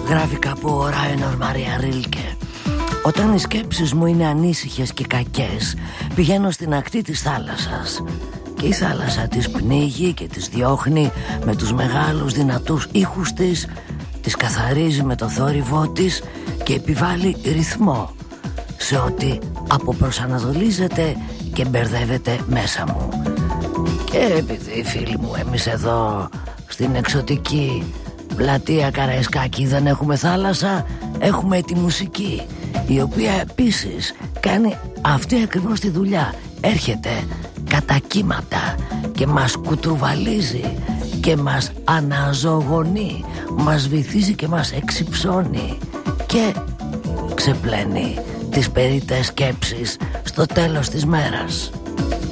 Γράφει κάπου ο Ράινορ Μαρία Ρίλκε. Όταν οι σκέψεις μου είναι ανήσυχες και κακές, πηγαίνω στην ακτή της θάλασσας. Και η θάλασσα τις πνίγει και τις διώχνει με τους μεγάλους δυνατούς ήχους της, τις καθαρίζει με το θόρυβό της και επιβάλλει ρυθμό σε ό,τι αποπροσανατολίζεται και μπερδεύεται μέσα μου. Και επειδή φίλοι μου εμείς εδώ στην εξωτική πλατεία Καραϊσκάκη δεν έχουμε θάλασσα, έχουμε τη μουσική, η οποία επίσης κάνει αυτή ακριβώς τη δουλειά. Έρχεται κατά κύματα και μας κουτρουβαλίζει και μας αναζωογονεί, μας βυθίζει και μας εξυψώνει και ξεπλένει τις περίττες σκέψεις στο τέλος της μέρας.